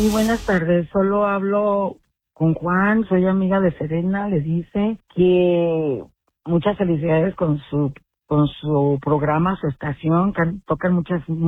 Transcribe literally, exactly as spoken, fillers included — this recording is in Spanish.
Sí, buenas tardes. Solo hablo con Juan, soy amiga de Serena. Le dice que muchas felicidades con su con su programa, su estación, que tocan muchas